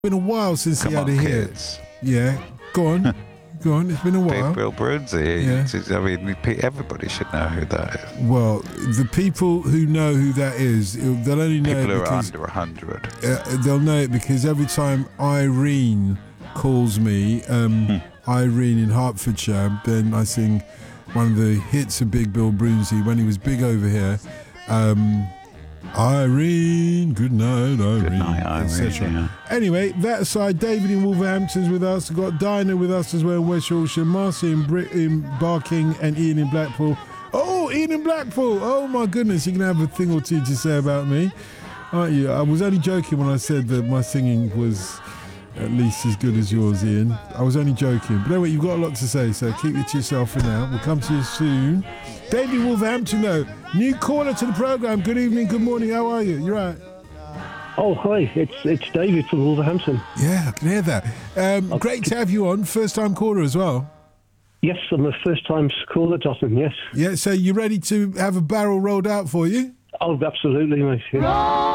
Been a while since he had a hit. Kids. Yeah, go on. Go on, it's been a while. Big Bill Brunsey. Yeah. I mean, everybody should know who that is. Well, the people who know who that is, they'll only know People it who are because under 100. they'll know it because every time Irene calls me, Irene in Hertfordshire, then I sing one of the hits of Big Bill Brunsey when he was big over here. Irene, good night, Irene. Good night, Irene. Yeah. Anyway, that aside, David in Wolverhampton's with us. We've got Dinah with us as well in West Yorkshire, Marcy in Barking, and Ian in Blackpool. Oh, Ian in Blackpool! Oh my goodness, you're going to have a thing or two to say about me, aren't you? I was only joking when I said that my singing was at least as good as yours, Ian. I was only joking. But anyway, you've got a lot to say, so keep it to yourself for now. We'll come to you soon. David Wolverhampton, though. New caller to the programme. Good evening, good morning. How are you? You're right. Oh, hi. It's David from Wolverhampton. Yeah, I can hear that. Great to have you on. First-time caller as well. Yes, I'm a first-time caller, Dotton, yes. Yeah, so you ready to have a barrel rolled out for you? Oh, absolutely, mate. Yeah.